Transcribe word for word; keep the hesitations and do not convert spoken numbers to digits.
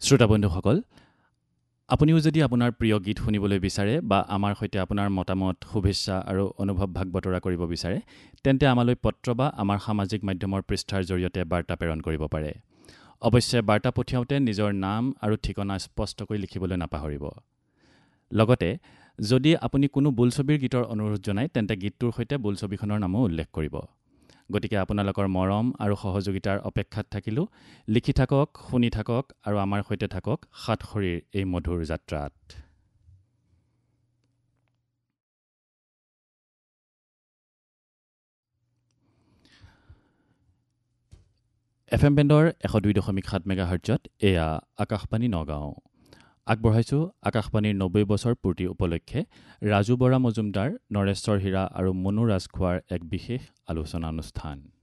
শ্ৰোতা বন্ধুসকল, আপুনিও যদি আপোনাৰ প্ৰিয় গীত শুনিবলৈ বিচাৰে বা আমাৰ সৈতে আপোনাৰ মতামত, শুভেচ্ছা আৰু অনুভৱ ভাগ বতৰা কৰিব বিচাৰে, তেন্তে আমালৈ পত্ৰ বা আমাৰ সামাজিক মাধ্যমৰ পৃষ্ঠাৰ জৰিয়তে বাৰ্তা প্ৰেৰণ কৰিব পাৰে। অৱশ্যে বাৰ্তা পঠিয়াওঁতে নিজৰ নাম আৰু ঠিকনা স্পষ্টকৈ লিখিবলৈ নাপাহৰিব। লগতে যদি আপুনি কোনো বোলছবিৰ গীতৰ অনুৰোধ জনায়, তেন্তে গীতটোৰ সৈতে বোলছবিখনৰ নামো উল্লেখ কৰিব। গতিকে আপোনালোকৰ মৰম আৰু সহযোগিতাৰ অপেক্ষাত থাকিলোঁ। লিখি থাকক, শুনি থাকক আৰু আমাৰ সৈতে থাকক সাতসৰীৰ এই মধুৰ যাত্ৰাত। এফ এম বেণ্ডৰ এশ দুই দশমিক সাত মেগাহাৰ্টজত এয়া আকাশবাণী নগাঁও। আগবঢ়াইছোঁ আকাশবাণীৰ নব্বৈ বছৰ পূৰ্তি উপলক্ষে ৰাজু বৰা মজুমদাৰ, নৰেশ্বৰ হীৰা আৰু মনু ৰাজখোৱাৰ এক বিশেষ আলোচনা অনুষ্ঠান।